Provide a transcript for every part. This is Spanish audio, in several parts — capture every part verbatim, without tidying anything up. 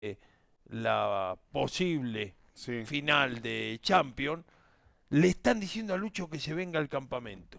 la posible Sí. final de Champions, le están diciendo a Lucho que se venga al campamento.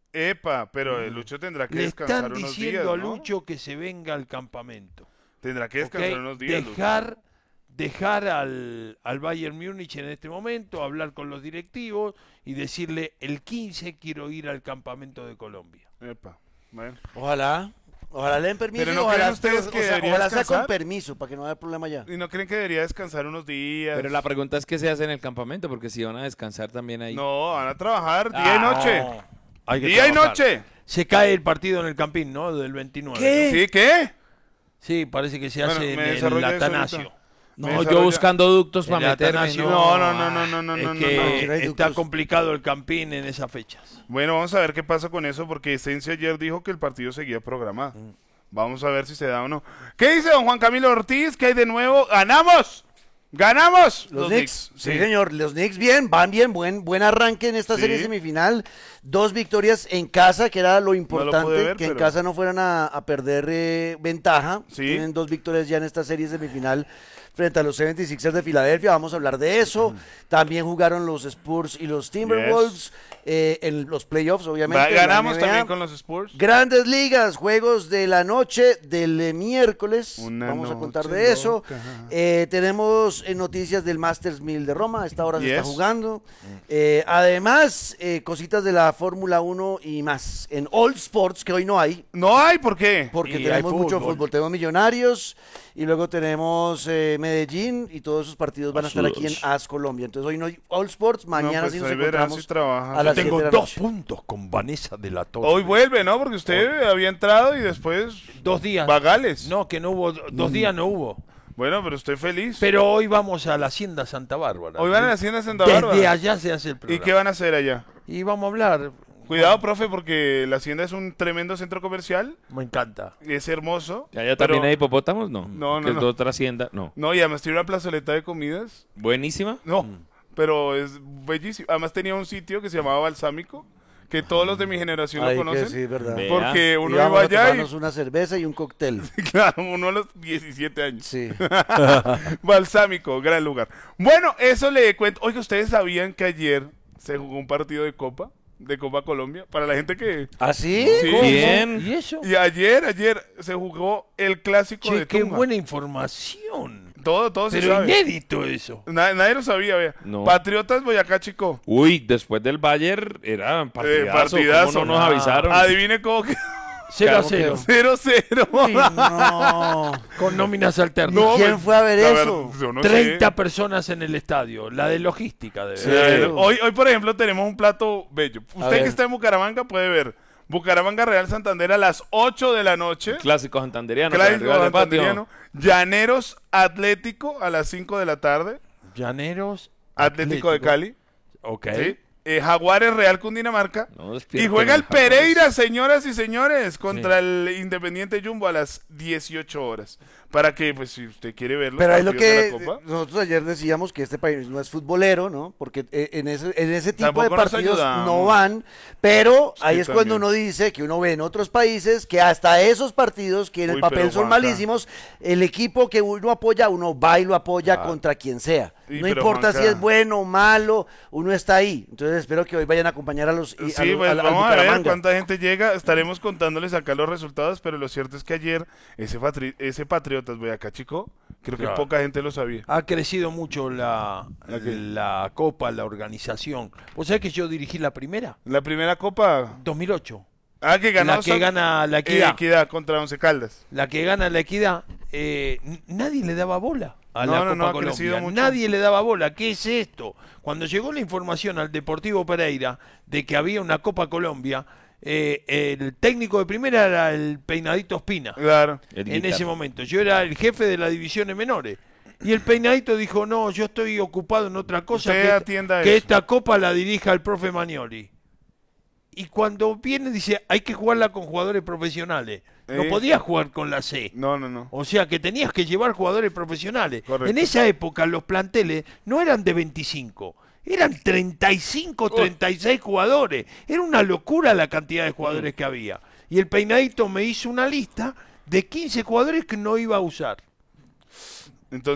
Epa, pero el Lucho tendrá que Le descansar están unos diciendo días, a ¿no? Lucho que se venga al campamento. Tendrá que descansar ¿Ok? unos días, Lucho. Dejar, dejar al, al Bayern Múnich en este momento, hablar con los directivos y decirle el quince quiero ir al campamento de Colombia. Epa, bueno. Ojalá, ojalá le den permiso. Pero y ¿no ojalá, creen ustedes o que sea, debería ojalá sea con descansar? permiso, para que no haya problema ya. ¿Y no creen que debería descansar unos días? Pero la pregunta es qué se hace en el campamento, porque si van a descansar también ahí. No, van a trabajar día y noche. No, hay que Día y trabajar. noche. Se cae el partido en el Campín, ¿no? Del veintinueve. ¿Qué? ¿Sí? ¿Qué? Sí, parece que se Bueno, hace me en el desarrolla eso Atanasio. ahorita. No, Me yo desarrolla- buscando ductos En para el meterme. Atanasio, No, no, no, no, no, no, es no, no, que no. Que no hay está ductos. complicado el Campín en esas fechas. Bueno, vamos a ver qué pasa con eso, porque Esencia ayer dijo que el partido seguía programado. Vamos a ver si se da o no. ¿Qué dice don Juan Camilo Ortiz? ¿Qué hay de nuevo? ¡Ganamos! ¡Ganamos! Los, Knicks, sí. señor, los Knicks bien, van bien, buen, buen arranque en esta Sí. serie semifinal, dos victorias en casa, que era lo importante, pude ver, que en pero- casa no fueran a, a perder eh, ventaja, Sí. tienen dos victorias ya en esta serie semifinal frente a los setenta y seis ers de Filadelfia, vamos a hablar de eso, también jugaron los Spurs y los Timberwolves eh, en los playoffs, obviamente. Va- en la ganamos N B A. también con los Spurs. Grandes ligas, juegos de la noche del eh, miércoles. Una Vamos a contar noche de eso. loca. Eh, tenemos eh, noticias del Masters mil de Roma. A esta hora se Yes. está jugando. Eh, además, eh, cositas de la Fórmula uno y más. En All Sports, que hoy no hay, No hay, ¿por qué? porque Y hay tenemos mucho fútbol. fútbol. Tenemos Millonarios y luego tenemos eh, Medellín y todos esos partidos van a estar aquí en A S Colombia. Entonces hoy no hay All Sports. Mañana No, pues sí nos ahí verás encontramos si trabaja. a las Tengo siete de la dos noche. puntos con Vanessa de la Torre. Hoy vuelve, ¿no? Porque usted había entrado y después Dos días. Vagales. No, que no hubo, dos días no hubo. Bueno, pero estoy feliz. Pero hoy vamos a la Hacienda Santa Bárbara. Hoy van a la Hacienda Santa Desde Bárbara. allá se hace el ¿Y programa. qué van a hacer allá? Y vamos a hablar. Cuidado, profe, porque la Hacienda es un tremendo centro comercial. Me encanta. Y es hermoso. ¿Y allá también pero- hay hipopótamos? No. No, no, Que es no. de otra hacienda. No. No, y además tiene una plazoleta de comidas. Buenísima. No, Mm. pero es bellísimo. Además tenía un sitio que se llamaba Balsámico, que todos los de mi generación Ay, lo que conocen. sí, verdad. Ve. Porque uno Íbamos iba a allá tomarnos una cerveza y un cóctel. y, claro, uno a los diecisiete años. Sí. Balsámico, gran lugar. Bueno, eso le cuento. Oiga, ¿ustedes sabían que ayer se jugó un partido de Copa? De Copa Colombia. Para la gente que... ¿Ah, sí? Sí. ¿Cómo? Bien. ¿Y eso? Y ayer, ayer se jugó el clásico Che, de qué Tunja. buena información. Todo, todo se Pero sabe. inédito eso. Na- nadie lo sabía, vea. No. Patriotas Boyacá Chico. Uy, después del Bayern era partidazo. partidazo. ¿Cómo no nos Ah. avisaron? Adivine cómo quedó. cero a ¿Cómo cero. cero cero. Uy, no. Con nóminas alternas. No, ¿Quién pues, fue a ver la eso? verdad, yo no treinta sé. personas en el estadio. La de logística debe Sí. ser. Eh, Hoy, hoy, por ejemplo, tenemos un plato bello. Usted ver. que está en Bucaramanga puede ver Bucaramanga Real Santander a las ocho de la noche. Clásico santanderiano. Clásico con el rival de patio. santanderiano. Llaneros Atlético a las cinco de la tarde. Llaneros. Atlético, de Cali. Ok. ¿Sí? Eh, Jaguares Real Cundinamarca. No, Y despierten juega el los jaguares. Pereira, señoras y señores, contra el Independiente Jumbo a las dieciocho horas. Para que, pues, si usted quiere verlo. Pero ahí lo partidos de que la Copa. nosotros ayer decíamos que este país no es futbolero, ¿no? Porque eh, en ese, en ese tipo Tampoco de nos partidos ayudamos. no van, pero Sí, ahí es cuando también. uno dice que uno ve en otros países que hasta esos partidos que en el Uy, papel pero, son Juanca. malísimos, el equipo que uno apoya, uno va y lo apoya Claro. contra quien sea. Sí, no pero, importa Juanca. si es bueno o malo, uno está ahí. Entonces espero que hoy vayan a acompañar a los y- a Sí, los- pues al- al vamos a ver Bucaramanga. cuánta gente llega. Estaremos contándoles acá los resultados, pero lo cierto es que ayer ese, patri- ese Patriotas Boyacá Chico, creo Claro. que poca gente lo sabía. Ha crecido mucho la, ¿La qué? la Copa, la organización. ¿Vos sabés que yo dirigí la primera? La primera Copa, dos mil ocho. ah, que ganó La que San- gana la eh, Equidad. Equidad contra Once Caldas. La que gana la Equidad. eh, n- nadie le daba bola a No, la no, Copa no, ha Colombia. crecido mucho. Nadie le daba bola. ¿Qué es esto? Cuando llegó la información al Deportivo Pereira de que había una Copa Colombia, eh, el técnico de primera era el Peinadito Espina. Claro. El En guitarra. ese momento. Yo era el jefe de las divisiones menores. Y el Peinadito dijo, no, yo estoy ocupado en otra cosa, Usted que, atienda que eso. esta copa la dirija el profe Manioli. Y cuando viene dice, hay que jugarla con jugadores profesionales. No Eh. podías jugar con la C. No, no, no. O sea que tenías que llevar jugadores profesionales. Correcto. En esa época los planteles no eran de veinticinco, eran treinta y cinco, treinta y seis jugadores. Era una locura la cantidad de jugadores que había. Y el Peinadito me hizo una lista de quince jugadores que no iba a usar. Entonces